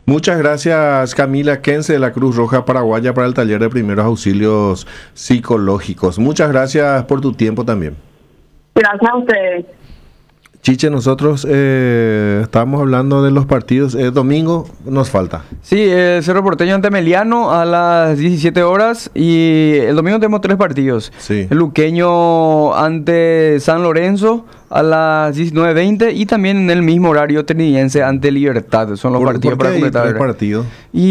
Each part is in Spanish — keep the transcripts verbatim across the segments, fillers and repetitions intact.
Muchas gracias, Camila Kense de la Cruz Roja Paraguaya para el taller de primeros auxilios psicológicos. Muchas gracias por tu tiempo también. Gracias a ustedes. Chiche, nosotros eh, estábamos hablando de los partidos. Eh, domingo nos falta. Sí, el Cerro Porteño ante Meliano a las diecisiete horas y el domingo tenemos tres partidos. Sí. El Luqueño ante San Lorenzo a las diecinueve veinte y también en el mismo horario Trinidense ante Libertad. Son los ¿Por, partidos ¿por qué para hay completar. tres partidos?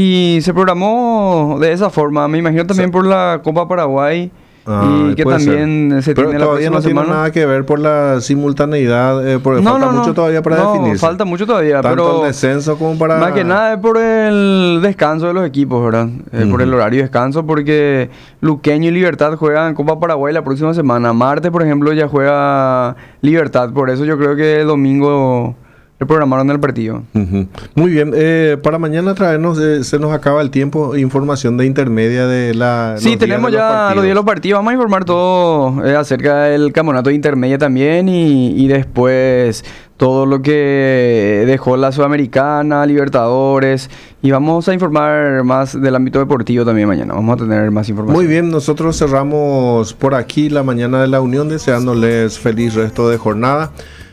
Y se programó de esa forma. Me imagino también O sea, por la Copa Paraguay. Ah, y que puede también ser. se Pero tiene la todavía próxima no tiene semana. nada que ver por la simultaneidad, eh, porque No, falta no, mucho no. todavía para No, definirse. falta mucho todavía, Tanto pero el descenso como para... más que nada es por el descanso de los equipos, ¿verdad? Eh, Ujú. Por el horario de descanso, porque Luqueño y Libertad juegan Copa Paraguay la próxima semana. Martes, por ejemplo, ya juega Libertad. Por eso yo creo que el domingo reprogramaron el partido. Ujú. Muy bien, eh, para mañana traernos, eh, se nos acaba el tiempo, información de intermedia de la... Sí, los días tenemos de los ya los partidos. días de los partidos. Vamos a informar todo eh, acerca del campeonato de intermedia también y, y después todo lo que dejó la Sudamericana, Libertadores. Y vamos a informar más del ámbito deportivo también mañana. Vamos a tener más información. Muy bien, nosotros cerramos por aquí la mañana de la unión, deseándoles feliz resto de jornada.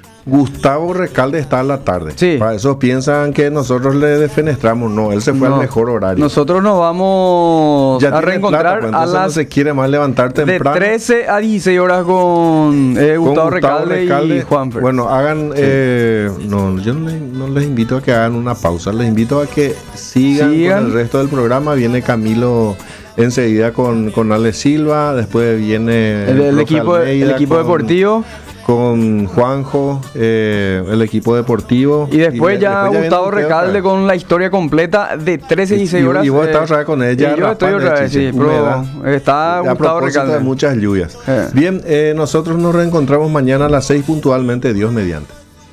Gustavo Recalde está a la tarde. Sí. Para eso piensan que nosotros le defenestramos. No, él se fue No, al mejor horario. Nosotros nos vamos Ya a tiene reencontrar plata, pues, a entonces las no se quiere más levantar de temprano. trece a dieciséis horas con eh, Con Gustavo, Recalde, y Juanfer. Bueno, hagan, eh, no, yo no les, no les invito a que hagan una pausa, les invito a que sigan, Sigan. con el resto del programa. Viene Camilo enseguida con, con Ale Silva, después viene el, el profe equipo, el Almeida equipo con- deportivo. con Juanjo, eh, el equipo deportivo. Y después le- ya viene Gustavo usted Recalde otra vez. con la historia completa de trece a dieciséis Y- horas. y vos eh, estás otra vez con ella, y yo estoy raspando otra el vez, chiche, sí, pero humedad. está A Gustavo propósito Recalde. de muchas lluvias. Eh. Bien, eh, nosotros nos reencontramos mañana a las seis puntualmente, Dios mediante.